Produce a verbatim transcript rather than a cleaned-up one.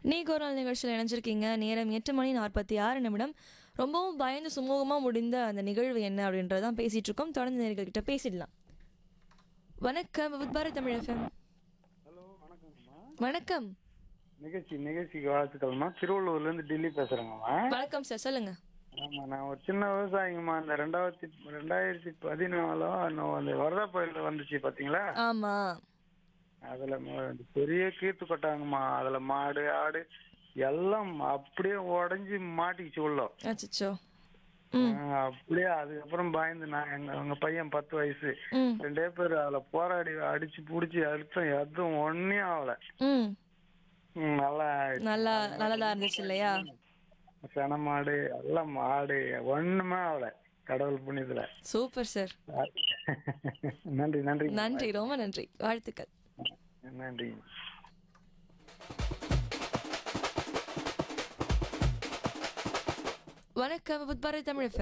நீங்க ஒரு நாள் நிகழ்ச்சியில் இணைஞ்சிருக்கீங்க. நேரம் எட்டு மணி நாற்பத்தி ஆறு நிமிடம். ரொம்பவும் பயந்து சுமூகமா முடிந்த அந்த நிகழ்வு என்ன அப்படின்றதான் பேசிட்டு இருக்கோம். தொடர்ந்து நேயர்கள் கிட்ட பேசிடலாம். வணக்கம் வித்பார தமிழ் எஃப்எம். ஹலோ வணக்கங்கம்மா. வணக்கம். நிகழ்ச்சி நிகழ்ச்சிக்கு வாழ்த்துக்கள்மா. திருவள்ளூர்ல இருந்து டெல்லி பேசுறேங்கம்மா. வணக்கம் சார், சொல்லுங்க. ஆமா, நான் ஒரு சின்ன விவசாயிங்கம்மா. இந்த ரெண்டாயிரத்தி ரெண்டாயிரத்தி பதினாலோ இன்னும் அந்த வரதா புயல் வந்துச்சு பாத்தீங்களா? ஆமா. அதுல ம- இந்த பெரிய கீர்த்து கொட்டாங்கம்மா. அதுல மாடு ஆடு எல்லாம் அப்படியே உடைஞ்சு மாட்டிக்கிச்சு உள்ளோம். அச்சச்சோ. ம் அப்படியே அதுக்கப்புறம் பயந்து நான் எங்க எங்க பையன் பத்து வயசு ம் ரெண்டே பேர் அதுல போராடி அடிச்சு புடிச்சு அழுத்தம் எதுவும் ஒன்னும் ஆகல. ம் ம், நல்லா நல்லா நல்லதா இருந்துச்சு இல்லையா? சென மாடு எல்லாம் மாடு ஒண்ணுமே ஆகல கடவுள் புண்ணியத்துல. Super sir. நன்றி நன்றி நன்றி, ரொம்ப நன்றி. வாழ்த்துக்கள். நன்றி. வணக்கம் வித்பார தமிழ் எஃப்எம்.